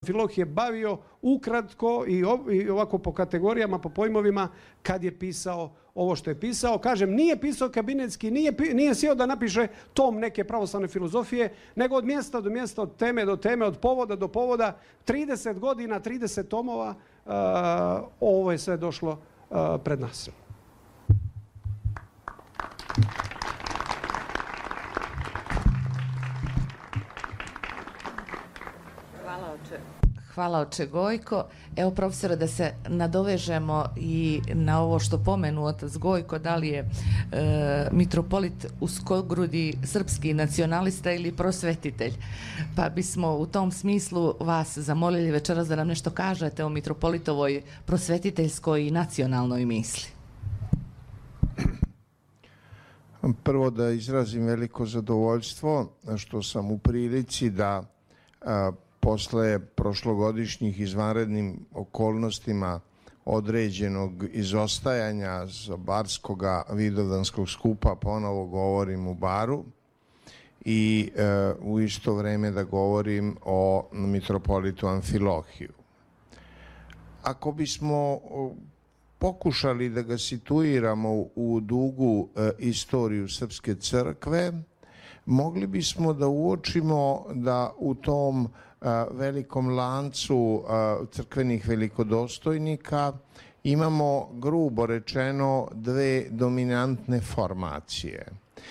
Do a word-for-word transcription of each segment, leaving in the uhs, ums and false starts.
Amfilohije bavio ukratko i, i ovako po kategorijama, po pojmovima kad je pisao ovo što je pisao. Kažem, nije pisao kabinetski, nije, nije sjeo da napiše tom neke pravoslavne filozofije, nego od mjesta do mjesta, od teme do teme, od povoda do povoda, trideset godina, trideset tomova, uh, ovo je sve došlo uh, pred nas. Hvala oče Gojko. Evo profesore, da se nadovežemo i na ovo što pomenu otac Gojko, da li je e, mitropolit uskogrudi srpski nacionalista ili prosvetitelj. Pa bismo u tom smislu vas zamolili večeras da nam nešto kažete o mitropolitovoj prosvetiteljskoj i nacionalnoj misli. Prvo da izrazim veliko zadovoljstvo što sam u prilici da a, posle prošlogodišnjih izvanrednim okolnostima određenog izostajanja z Barskog Vidovdanskog skupa ponovo govorim u Baru i e, u isto vreme da govorim o mitropolitu Amfilohiju. Ako bismo pokušali da ga situiramo u dugu e, istoriju Srpske crkve, mogli bismo da uočimo da u tom a, velikom lancu a, crkvenih velikodostojnika imamo, grubo rečeno, dve dominantne formacije.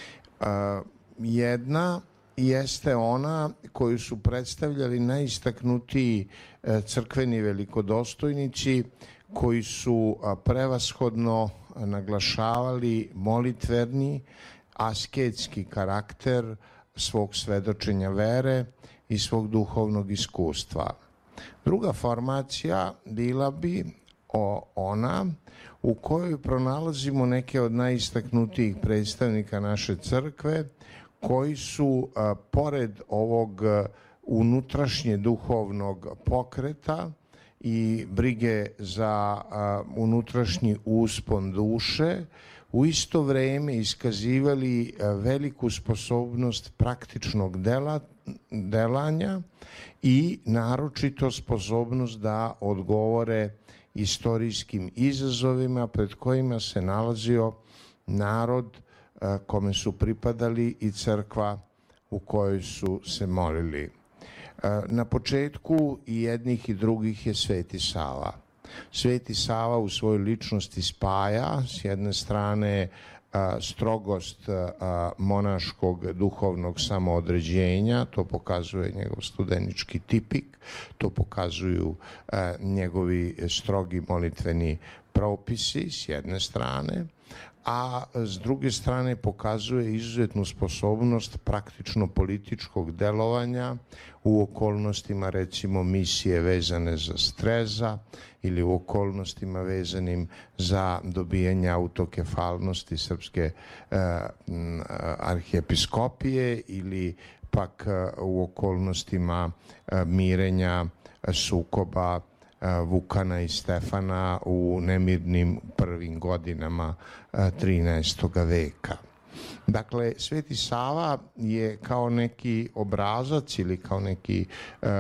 A, jedna jeste ona koju su predstavljali najistaknutiji a, crkveni velikodostojnici koji su a, prevashodno naglašavali molitverni, asketski karakter svog svedočenja vere i svog duhovnog iskustva. Druga formacija bila bi o, ona u kojoj pronalazimo neke od najistaknutijih predstavnika naše crkve koji su a, pored ovog a, unutrašnje duhovnog pokreta i brige za a, unutrašnji uspon duše u isto vreme iskazivali veliku sposobnost praktičnog dela, delanja i naročito sposobnost da odgovore istorijskim izazovima pred kojima se nalazio narod kome su pripadali i crkva u kojoj su se molili. Na početku i jednih i drugih je Sveti Sava. Sveti Sava u svojoj ličnosti spaja s jedne strane a, strogost a, monaškog duhovnog samoodređenja, to pokazuje njegov studenički tipik, to pokazuju a, njegovi strogi molitveni propisi s jedne strane, a s druge strane pokazuje izuzetnu sposobnost praktično političkog delovanja u okolnostima recimo misije vezane za Streza ili u okolnostima vezanim za dobijanje autokefalnosti Srpske eh, arhijepiskopije ili pak eh, u okolnostima eh, mirenja sukoba Vukana i Stefana u nemirnim prvim godinama trinaestog veka. Dakle, Sveti Sava je kao neki obrazac ili kao neki uh,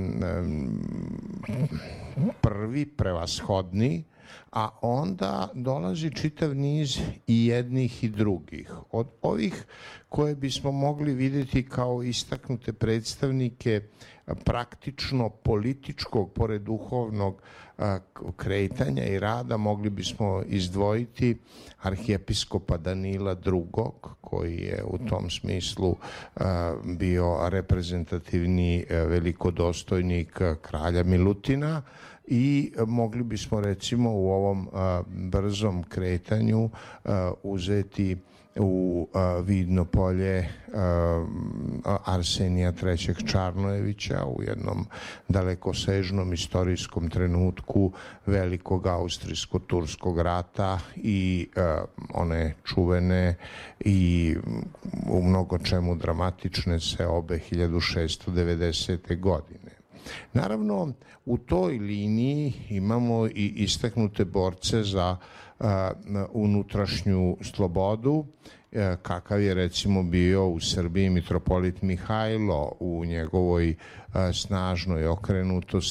prvi, prevashodni, a onda dolazi čitav niz i jednih i drugih. Od ovih koje bismo mogli vidjeti kao istaknute predstavnike praktično političkog, pored duhovnog kretanja i rada, mogli bismo izdvojiti arhijepiskopa Danila drugog, koji je u tom smislu bio reprezentativni velikodostojnik kralja Milutina, i mogli bismo recimo u ovom brzom kretanju uzeti u vidno polje Arsenija trećeg Čarnojevića u jednom dalekosežnom istorijskom trenutku velikog austrijsko-turskog rata i one čuvene i u mnogo čemu dramatične seobe hiljadu šeststo devedesete. godine. Naravno, u toj liniji imamo i istaknute borce za uh, unutrašnju slobodu, uh, kakav je recimo bio u Srbiji mitropolit Mihajlo u njegovoj uh, snažnoj okrenutosti